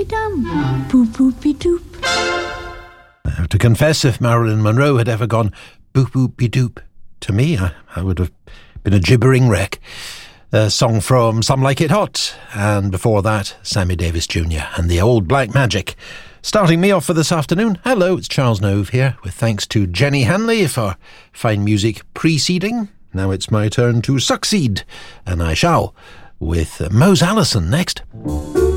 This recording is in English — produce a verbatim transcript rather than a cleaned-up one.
dum, boop boopy doop. I have to confess, if Marilyn Monroe had ever gone boop boopy doop to me, I, I would have been a gibbering wreck. A song from Some Like It Hot, and before that, Sammy Davis Junior and the Old Black Magic. Starting me off for this afternoon, hello, it's Charles Nove here, with thanks to Jenny Hanley for fine music preceding. Now it's my turn to succeed, and I shall, with Mose Allison next.